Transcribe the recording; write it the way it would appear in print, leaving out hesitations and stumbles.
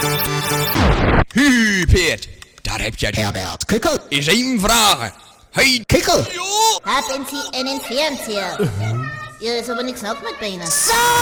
Peert, daar heb je het. Herbert, Kikkel. Is één vragen. Hey, Kikkel. Jo! Haben Sie einen Fernseher? Hier ist aber nichts nach mit Beinen.